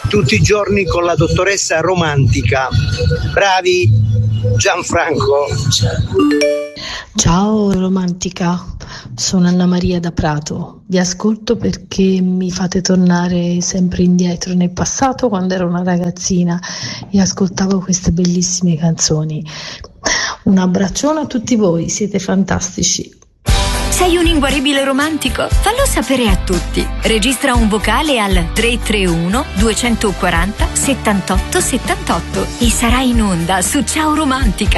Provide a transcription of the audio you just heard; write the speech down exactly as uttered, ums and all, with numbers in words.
tutti i giorni con la dottoressa Romantica. Bravi, Gianfranco. Ciao Romantica, sono Anna Maria da Prato. Vi ascolto perché mi fate tornare sempre indietro nel passato, quando ero una ragazzina e ascoltavo queste bellissime canzoni. Un abbraccione a tutti voi, siete fantastici. Sei un inguaribile romantico? Fallo sapere a tutti. Registra un vocale al tre tre uno due quattro zero settantotto settantotto e sarai in onda su Ciao Romantica.